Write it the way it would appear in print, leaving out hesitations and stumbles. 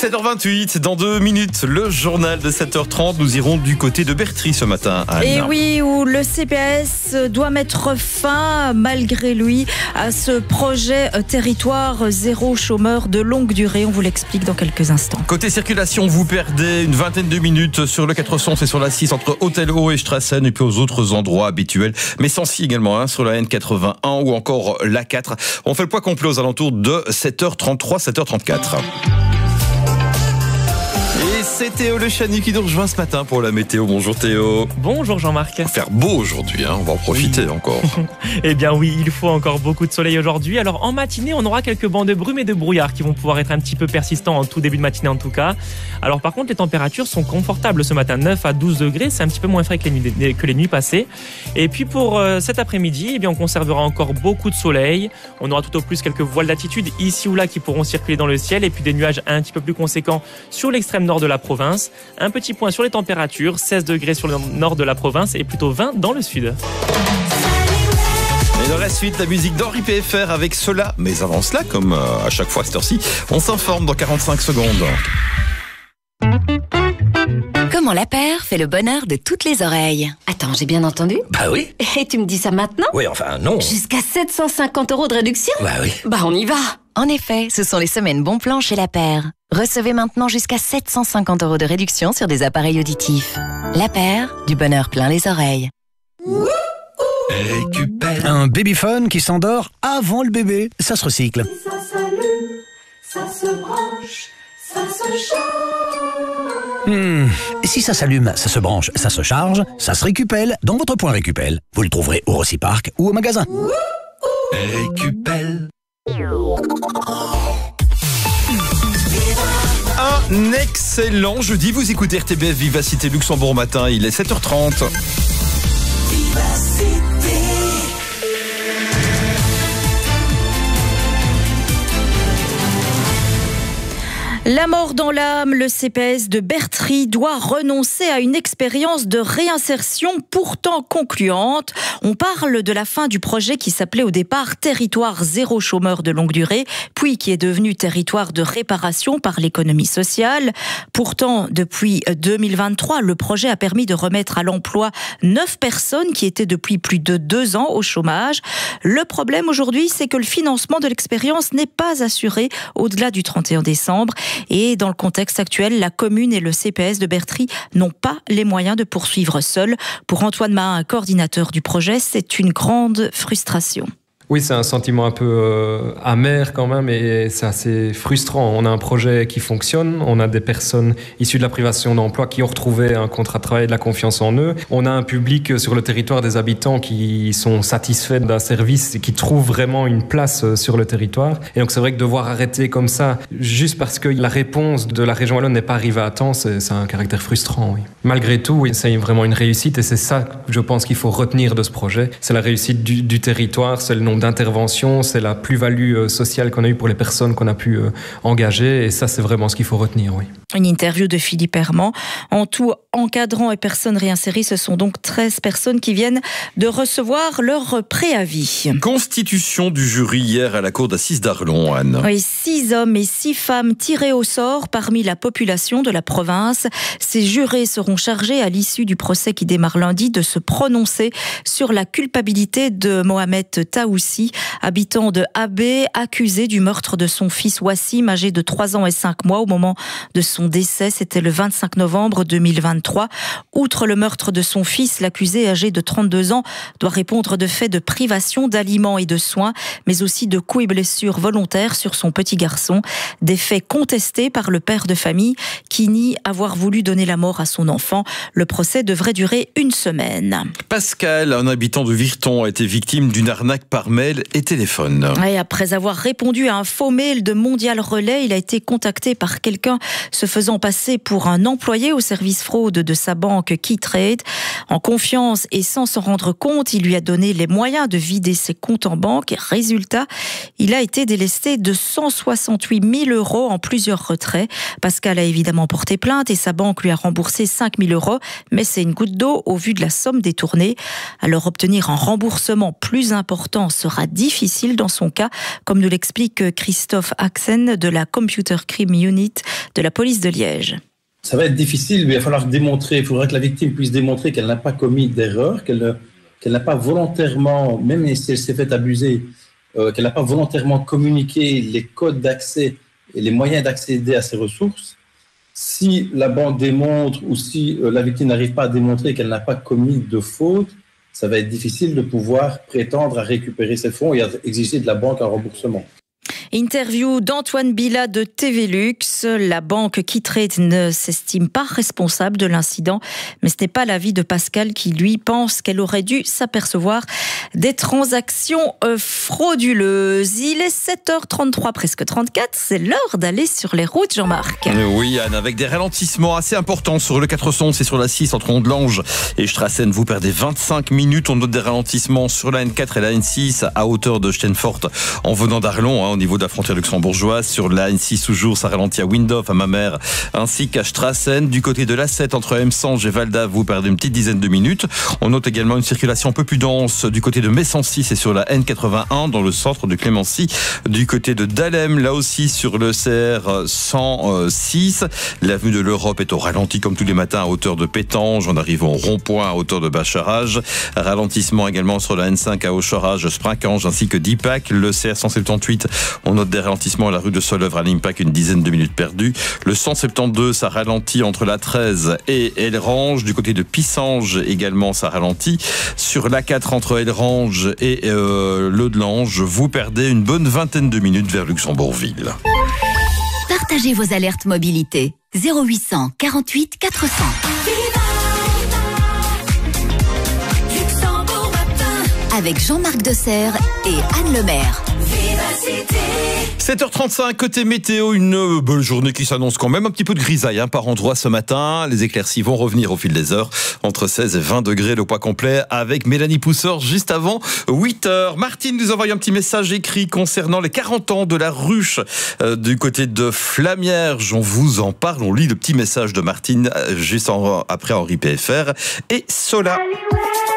7h28, dans 2 minutes, le journal de 7h30. Nous irons du côté de Bertry ce matin, Anne. Et oui, où le CPS doit mettre fin, malgré lui, à ce projet territoire zéro chômeur de longue durée. On vous l'explique dans quelques instants. Côté circulation, vous perdez une vingtaine de minutes sur le 400 et sur la 6 entre Hôtel-Haut et Strassen et puis aux autres endroits habituels. Mais Sancy également, sur la N81 ou encore la 4. On fait le point complet aux alentours de 7h33, 7h34. Et c'est Théo Le Chanu qui nous rejoint ce matin pour la météo. Bonjour Théo. Bonjour Jean-Marc. Il va faire beau aujourd'hui, on va en profiter encore. Eh bien oui, il faut encore beaucoup de soleil aujourd'hui. Alors en matinée, on aura quelques bancs de brume et de brouillard qui vont pouvoir être un petit peu persistants en tout début de matinée en tout cas. Alors par contre, les températures sont confortables ce matin, 9 à 12 degrés, c'est un petit peu moins frais que les nuits passées. Et puis pour cet après-midi, eh bien, on conservera encore beaucoup de soleil. On aura tout au plus quelques voiles d'altitude ici ou là qui pourront circuler dans le ciel et puis des nuages un petit peu plus conséquents sur l'extrême nord de la province. Un petit point sur les températures, 16 degrés sur le nord de la province et plutôt 20 dans le sud. Et dans la suite, la musique d'Henri PFR avec cela. Mais avant cela, comme à chaque fois à cette heure-ci, on s'informe dans 45 secondes. Comment la paire fait le bonheur de toutes les oreilles? Attends, j'ai bien entendu? Bah oui. Et tu me dis ça maintenant? Oui, enfin non. Jusqu'à 750 € de réduction? Bah oui. Bah on y va. En effet, ce sont les semaines bon plan chez La Paire. Recevez maintenant jusqu'à 750 € de réduction sur des appareils auditifs. La Paire, du bonheur plein les oreilles. Récupère. Un babyphone qui s'endort avant le bébé, ça se recycle. Ça s'allume, ça se branche, ça se charge. Si ça s'allume, ça se branche, ça se charge, ça se récupelle dans votre point Récupel. Vous le trouverez au Rocipark ou au magasin. Récupère. Un excellent jeudi, vous écoutez RTBF Vivacité Luxembourg matin, il est 7h30. La mort dans l'âme, le CPS de Bertry doit renoncer à une expérience de réinsertion pourtant concluante. On parle de la fin du projet qui s'appelait au départ Territoire zéro chômeur de longue durée, puis qui est devenu Territoire de réparation par l'économie sociale. Pourtant, depuis 2023, le projet a permis de remettre à l'emploi 9 personnes qui étaient depuis plus de 2 ans au chômage. Le problème aujourd'hui, c'est que le financement de l'expérience n'est pas assuré au-delà du 31 décembre. Et dans le contexte actuel, la commune et le CPS de Bertry n'ont pas les moyens de poursuivre seuls. Pour Antoine Mahin, coordinateur du projet, c'est une grande frustration. Oui, c'est un sentiment un peu amer quand même et c'est assez frustrant. On a un projet qui fonctionne, on a des personnes issues de la privation d'emploi qui ont retrouvé un contrat de travail et de la confiance en eux. On a un public sur le territoire des habitants qui sont satisfaits d'un service et qui trouvent vraiment une place sur le territoire. Et donc c'est vrai que devoir arrêter comme ça, juste parce que la réponse de la région wallonne n'est pas arrivée à temps, c'est un caractère frustrant. Oui. Malgré tout, oui, c'est vraiment une réussite et c'est ça, je pense, qu'il faut retenir de ce projet. C'est la réussite du territoire, c'est le nombre d'intervention, c'est la plus-value sociale qu'on a eue pour les personnes qu'on a pu engager et ça c'est vraiment ce qu'il faut retenir, oui. Une interview de Philippe Herman. En tout, encadrants et personnes réinsérées, ce sont donc 13 personnes qui viennent de recevoir leur préavis. Constitution du jury hier à la cour d'assises d'Arlon, Anne. Oui, 6 hommes et 6 femmes tirés au sort parmi la population de la province. Ces jurés seront chargés à l'issue du procès qui démarre lundi de se prononcer sur la culpabilité de Mohamed Taoussi, habitant de Abé, accusé du meurtre de son fils Wassim, âgé de 3 ans et 5 mois au moment de son décès. C'était le 25 novembre 2023. Outre le meurtre de son fils, l'accusé âgé de 32 ans doit répondre de faits de privation d'aliments et de soins, mais aussi de coups et blessures volontaires sur son petit garçon. Des faits contestés par le père de famille qui nie avoir voulu donner la mort à son enfant. Le procès devrait durer 1 semaine. Pascal, un habitant de Virton, a été victime d'une arnaque par mail et téléphone. Et après avoir répondu à un faux mail de Mondial Relais, il a été contacté par quelqu'un se faisant passer pour un employé au service fraude de sa banque Keytrade. En confiance et sans s'en rendre compte, il lui a donné les moyens de vider ses comptes en banque. Et résultat, il a été délesté de 168 000 € en plusieurs retraits. Pascal a évidemment porté plainte et sa banque lui a remboursé 5 000 €, mais c'est une goutte d'eau au vu de la somme détournée. Alors obtenir un remboursement plus important sera difficile dans son cas, comme nous l'explique Christophe Axen de la Computer Crime Unit de la police de Liège. Ça va être difficile, mais il va falloir démontrer, il faudra que la victime puisse démontrer qu'elle n'a pas commis d'erreur, qu'elle n'a pas volontairement, même si elle s'est fait abuser, qu'elle n'a pas volontairement communiqué les codes d'accès et les moyens d'accéder à ces ressources. Si la banque démontre ou si la victime n'arrive pas à démontrer qu'elle n'a pas commis de faute, ça va être difficile de pouvoir prétendre à récupérer ces fonds et à exiger de la banque un remboursement. Interview d'Antoine Bila de TV Lux. La banque KeyTrade ne s'estime pas responsable de l'incident, mais ce n'est pas l'avis de Pascal qui, lui, pense qu'elle aurait dû s'apercevoir des transactions frauduleuses. Il est 7h33, presque 34. C'est l'heure d'aller sur les routes, Jean-Marc. Oui, Anne, avec des ralentissements assez importants sur le 411 et sur la 6 entre Ondelange et Strassen. Vous perdez 25 minutes. On note des ralentissements sur la N4 et la N6 à hauteur de Steinfort en venant d'Arlon, au niveau de la frontière luxembourgeoise. Sur la N6 toujours, ça ralentit à Windhof, à Mamers, ainsi qu'à Strassen. Du côté de l'A7 entre Emsange et Valda, vous perdez une petite dizaine de minutes. On note également une circulation un peu plus dense du côté de Messancy, c'est sur la N81 dans le centre de Clémency. Du côté de Dahlem, là aussi sur le CR 106. L'avenue de l'Europe est au ralenti comme tous les matins à hauteur de Pétange. On arrive au rond-point à hauteur de Bacharage. Ralentissement également sur la N5 à Aucharage, Sprincange ainsi que Dipac. Le CR 178, on note des ralentissements à la rue de Solœuvre à l'Impac, une dizaine de minutes perdues. Le 172, ça ralentit entre la 13 et Elrange. Du côté de Pissange également, ça ralentit. Sur l'A4 entre Elrange et Le Delange, vous perdez une bonne vingtaine de minutes vers Luxembourgville. Partagez vos alertes mobilité. 0800 48 400. Avec Jean-Marc Desserre et Anne Lemaire. 7h35, côté météo, une belle journée qui s'annonce quand même. Un petit peu de grisaille par endroit ce matin. Les éclaircies vont revenir au fil des heures. Entre 16 et 20 degrés, le poids complet avec Mélanie Pousseur juste avant 8h. Martine nous envoie un petit message écrit concernant les 40 ans de la ruche du côté de Flamierge. On vous en parle, on lit le petit message de Martine juste après Henri PFR et Sola.